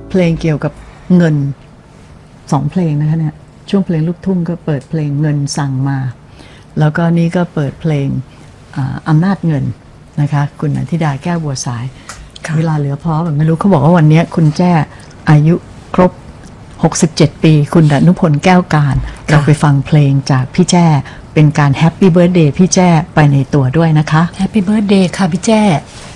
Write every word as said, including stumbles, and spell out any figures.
เพลงเกี่ยวกับเงินสองเพลงนะคะเนี่ยช่วงเพลงลูกทุ่งก็เปิดเพลงเงินสั่งมาแล้วก็นี้ก็เปิดเพลงอำนาจเงินนะคะคุณนันทิดาแก้วบัวสายเวลาเหลือพอแบบไม่รู้เขาบอกว่าวันนี้คุณแจ้อายุครบหกสิบเจ็ดปีคุณดนุพลแก้วการเราไปฟังเพลงจากพี่แจ้เป็นการแฮปปี้เบิร์ธเดย์พี่แจ้ไปในตัวด้วยนะคะแฮปปี้เบิร์ธเดย์ค่ะพี่แจ้